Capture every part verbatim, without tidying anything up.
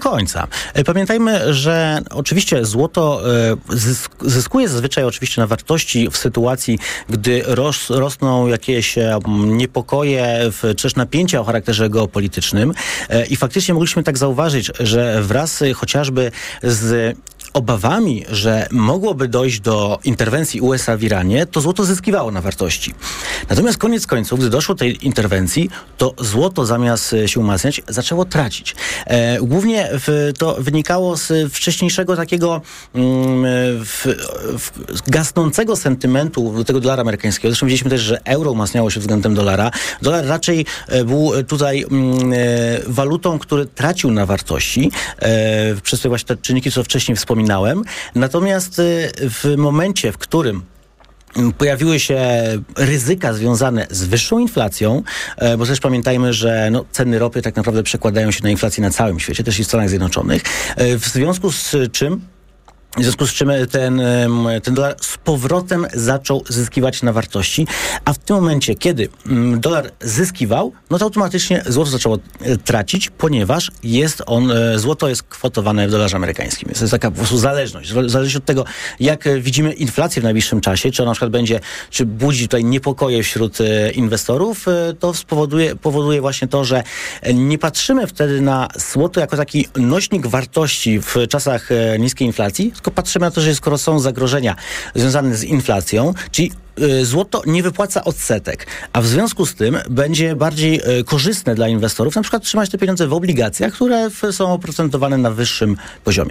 końca. Pamiętajmy, że oczywiście złoto zysk- zyskuje zazwyczaj oczywiście na wartości w sytuacji, gdy ros- rosną jakieś niepokoje w, czy też napięcia o charakterze geopolitycznym i faktycznie mogliśmy tak zauważyć, że wraz chociażby z obawami, że mogłoby dojść do interwencji U S A w Iranie, to złoto zyskiwało na wartości. Natomiast koniec końców, gdy doszło do tej interwencji, to złoto zamiast się umacniać, zaczęło tracić. E, głównie w, to wynikało z wcześniejszego takiego mm, w, w, gasnącego sentymentu do tego dolara amerykańskiego. Zresztą widzieliśmy też, że euro umacniało się względem dolara. Dolar raczej e, był tutaj mm, e, walutą, który tracił na wartości e, przez te właśnie te czynniki, co wcześniej wspominałem. Natomiast w momencie, w którym pojawiły się ryzyka związane z wyższą inflacją, bo też pamiętajmy, że no, ceny ropy tak naprawdę przekładają się na inflację na całym świecie, też i w Stanach Zjednoczonych, w związku z czym W związku z czym ten, ten dolar z powrotem zaczął zyskiwać na wartości, a w tym momencie, kiedy dolar zyskiwał, no to automatycznie złoto zaczęło tracić, ponieważ jest on, złoto jest kwotowane w dolarze amerykańskim. Jest to taka po prostu zależność. Zależy od tego, jak widzimy inflację w najbliższym czasie, czy ona na przykład będzie, czy budzi tutaj niepokoje wśród inwestorów, to spowoduje, powoduje właśnie to, że nie patrzymy wtedy na złoto jako taki nośnik wartości w czasach niskiej inflacji, tylko patrzymy na to, że skoro są zagrożenia związane z inflacją, czyli y, złoto nie wypłaca odsetek, a w związku z tym będzie bardziej y, korzystne dla inwestorów na przykład trzymać te pieniądze w obligacjach, które w, są oprocentowane na wyższym poziomie.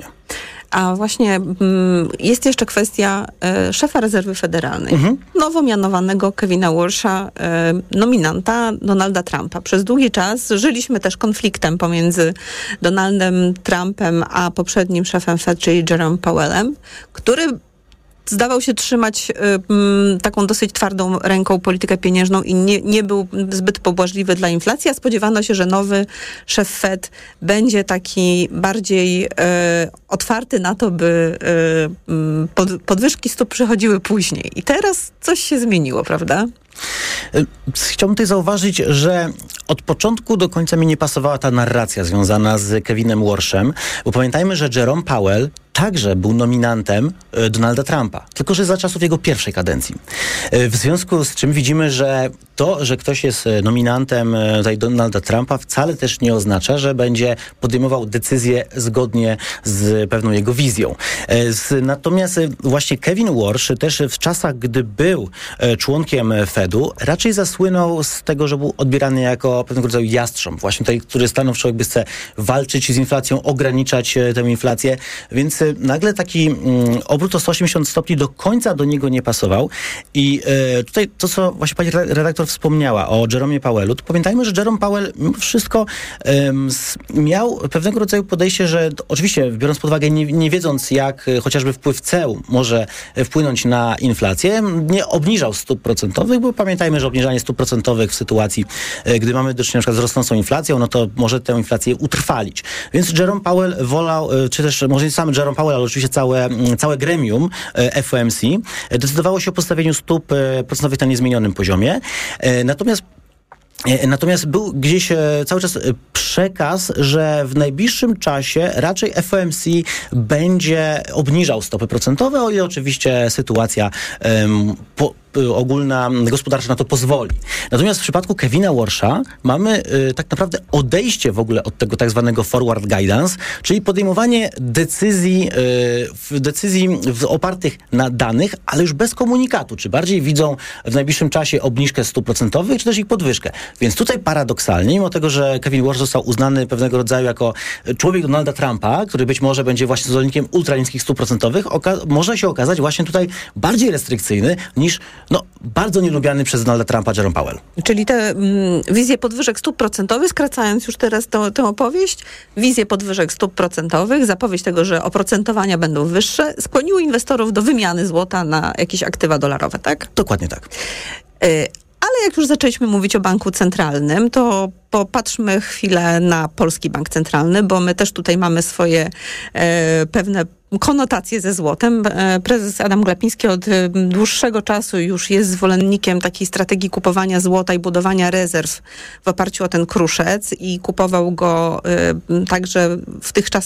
A właśnie mm, jest jeszcze kwestia e, szefa rezerwy federalnej, mhm. nowo mianowanego Kevina Walsha, e, nominanta Donalda Trumpa. Przez długi czas żyliśmy też konfliktem pomiędzy Donaldem Trumpem a poprzednim szefem Fed, czyli Jerome Powellem, który zdawał się trzymać y, m, taką dosyć twardą ręką politykę pieniężną i nie, nie był zbyt pobłażliwy dla inflacji, a spodziewano się, że nowy szef Fed będzie taki bardziej y, otwarty na to, by y, pod, podwyżki stóp przychodziły później. I teraz coś się zmieniło, prawda? Chciałbym tutaj zauważyć, że od początku do końca mi nie pasowała ta narracja związana z Kevinem Walshem, bo pamiętajmy, że Jerome Powell także był nominantem Donalda Trumpa, tylko że za czasów jego pierwszej kadencji. W związku z czym widzimy, że to, że ktoś jest nominantem tutaj Donalda Trumpa, wcale też nie oznacza, że będzie podejmował decyzje zgodnie z pewną jego wizją. Natomiast właśnie Kevin Walsh też w czasach, gdy był członkiem Fedu, raczej zasłynął z tego, że był odbierany jako pewnego rodzaju jastrząb, właśnie tutaj, który stanowczo jakby chce walczyć z inflacją, ograniczać tę inflację, więc nagle taki mm, obrót o sto osiemdziesiąt stopni do końca do niego nie pasował i e, tutaj to, co właśnie pani redaktor wspomniała o Jeromie Powellu, to pamiętajmy, że Jerome Powell mimo wszystko um, miał pewnego rodzaju podejście, że to, oczywiście biorąc pod uwagę, nie, nie wiedząc jak e, chociażby wpływ ceł może e, wpłynąć na inflację, nie obniżał stóp procentowych, bo pamiętajmy, że obniżanie stóp procentowych w sytuacji, e, gdy mamy do czynienia na przykład z rosnącą inflacją, no to może tę inflację utrwalić. Więc Jerome Powell wolał, e, czy też może nie sam Jerome Powell, ale oczywiście całe, całe gremium F O M C decydowało się o postawieniu stóp procentowych na niezmienionym poziomie. Natomiast Natomiast był gdzieś cały czas przekaz, że w najbliższym czasie raczej F O M C będzie obniżał stopy procentowe, o ile oczywiście sytuacja um, po, ogólna, gospodarcza na to pozwoli. Natomiast w przypadku Kevina Walsha mamy y, tak naprawdę odejście w ogóle od tego tak zwanego forward guidance, czyli podejmowanie decyzji, y, decyzji w, opartych na danych, ale już bez komunikatu. Czy bardziej widzą w najbliższym czasie obniżkę stóp procentowych, czy też ich podwyżkę. Więc tutaj paradoksalnie, mimo tego, że Kevin Walsh został uznany pewnego rodzaju jako człowiek Donalda Trumpa, który być może będzie właśnie zwolennikiem ultraniskich stóp procentowych, oka- może się okazać właśnie tutaj bardziej restrykcyjny niż no, bardzo nielubiany przez Donalda Trumpa Jerome Powell. Czyli te mm, wizje podwyżek stóp procentowych, skracając już teraz to, tę opowieść, wizje podwyżek stóp procentowych, zapowiedź tego, że oprocentowania będą wyższe, skłoniły inwestorów do wymiany złota na jakieś aktywa dolarowe, tak? Dokładnie tak. Y- Ale jak już zaczęliśmy mówić o banku centralnym, to popatrzmy chwilę na Polski Bank Centralny, bo my też tutaj mamy swoje e, pewne konotacje ze złotem. E, prezes Adam Glapiński od e, dłuższego czasu już jest zwolennikiem takiej strategii kupowania złota i budowania rezerw w oparciu o ten kruszec i kupował go e, także w tych czasach,